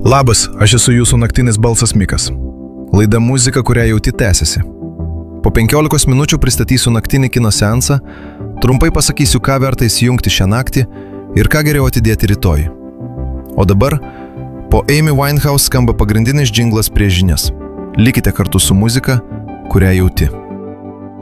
Labas, aš esu jūsų naktinis balsas Mikas. Laida muzika, kurią jauti tęsiasi. Po 15 minučių pristatysiu naktinį kino seansą, trumpai pasakysiu, ką verta įsijungti šią naktį ir ką geriau atidėti rytoj. O dabar, po Amy Winehouse skamba pagrindinis džinglas prieš žinias. Likite kartu su muzika, kurią jauti.